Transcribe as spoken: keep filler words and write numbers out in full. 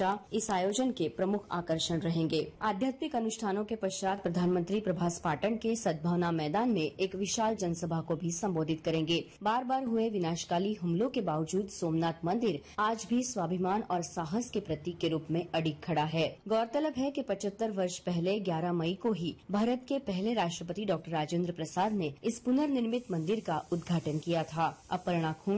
सुरक्षा इस आयोजन के प्रमुख आकर्षण रहेंगे। आध्यात्मिक अनुष्ठानों के पश्चात प्रधानमंत्री प्रभास पाटन के सद्भावना मैदान में एक विशाल जनसभा को भी संबोधित करेंगे। बार बार हुए विनाशकाली हमलों के बावजूद सोमनाथ मंदिर आज भी स्वाभिमान और साहस के प्रतीक के रूप में अडिग खड़ा है। गौरतलब है कि पचहत्तर वर्ष पहले ग्यारह मई को ही भारत के पहले राष्ट्रपति डॉक्टर राजेंद्र प्रसाद ने इस पुनर्निर्मित मंदिर का उद्घाटन किया था। अपर्णा खून,